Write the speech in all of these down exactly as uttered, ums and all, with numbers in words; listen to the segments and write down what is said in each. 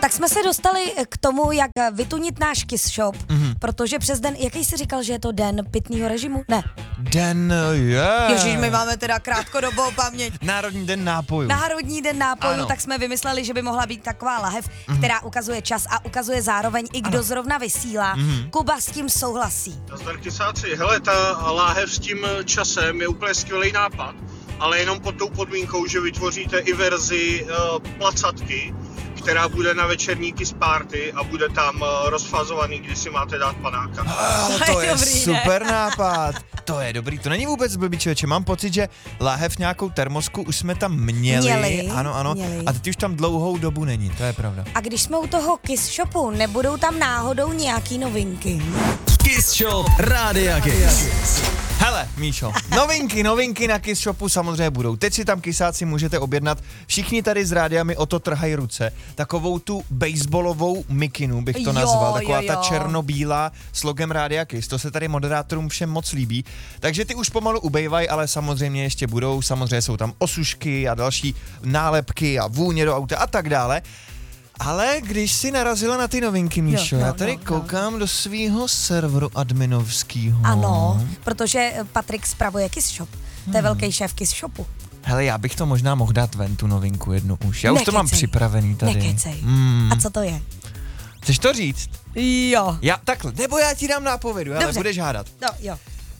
Tak jsme se dostali k tomu, jak vytunit náš Kiss Shop, mm-hmm. protože přes den, jaký jsi říkal, že je to den pitného režimu? Ne. Den, je. Yeah. Ježíš, my máme teda krátkodobou paměť. Národní den nápojů. Národní den nápojů, ano. Tak jsme vymysleli, že by mohla být taková lahev, mm-hmm. která ukazuje čas a ukazuje zároveň i kdo ano. zrovna vysílá. Mm-hmm. Kuba s tím souhlasí. Nazdar kysáci, hele, ta láhev s tím časem je úplně skvělý nápad, ale jenom pod tou podmínkou, že vytvoříte i verzi uh, placatky, která bude na večerní Kiss Party a bude tam uh, rozfázovaný, když si máte dát panáka. Oh, to, to je, je dobrý, super ne? nápad. To je dobrý, to není vůbec blbý, člověče. Mám pocit, že láhev nějakou termosku už jsme tam měli. Měli, ano, ano. měli. A teď už tam dlouhou dobu není, to je pravda. A když jsme u toho Kiss Shopu, nebudou tam náhodou nějaký novinky? Kiss Shop Rádia Kiss. Hele, Míšo, novinky, novinky na Kiss Shopu samozřejmě budou. Teď si tam kysáci můžete objednat. Všichni tady s rádia mi o to trhají ruce. Takovou tu baseballovou mikinu bych to jo, nazval. Taková jo, ta jo. černobílá s logem Rádia Kiss. To se tady moderátorům všem moc líbí. Takže ty už pomalu ubejvají, ale samozřejmě ještě budou. Samozřejmě jsou tam osušky a další nálepky a vůně do auta a tak dále. Ale když si narazila na ty novinky, Míšo, jo, no, já tady no, koukám no. do svýho serveru adminovskýho. Ano, protože Patrik spravuje Kiss Shop. To je hmm. velký šéf Kiss Shopu. Hele, já bych to možná mohl dát ven, tu novinku jednu už. Já už Nekecej. to mám připravený tady. Nekecej. Hmm. A co to je? Chceš to říct? Jo. Já, takhle, nebo já ti dám nápovědu, ale Dobře. budeš hádat. No, jo.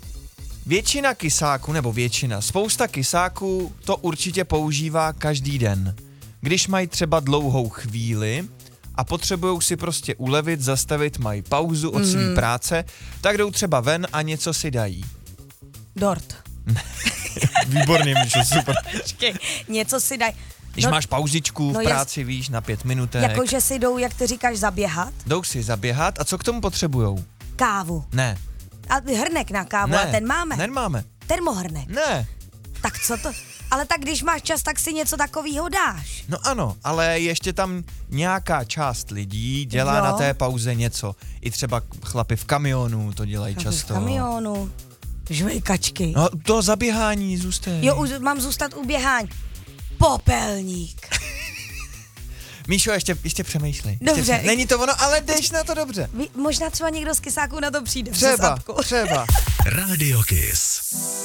Většina kysáků, nebo většina, spousta kysáků to určitě používá každý den. Když mají třeba dlouhou chvíli a potřebujou si prostě ulevit, zastavit, mají pauzu od své mm. práce, tak jdou třeba ven a něco si dají. Dort. Výborně, Míšo, super. Počkej, něco si dají. Když no, máš pauzičku v no práci, jas... víš, na pět minutek. Jakože si jdou, jak ty říkáš, zaběhat? Jdou si zaběhat a co k tomu potřebujou? Kávu. Ne. A hrnek na kávu, ne. a ten máme? Ten máme. Termohrnek. Ne. Tak co to? Ale tak když máš čas, tak si něco takového dáš. No ano, ale ještě tam nějaká část lidí dělá jo. na té pauze něco. I třeba chlapi v kamionu to dělají chlapi často. v kamionu. Žvejkačky. No to zaběhání zůstej. Jo, už mám zůstat u běhání. Popelník. Míšo, ještě, ještě přemýšlej. Dobře. Ještě pře- Není to ono, ale jdeš na to dobře. Vy, možná třeba někdo z kysáků na to přijde. Třeba, třeba. Rádio Kiss.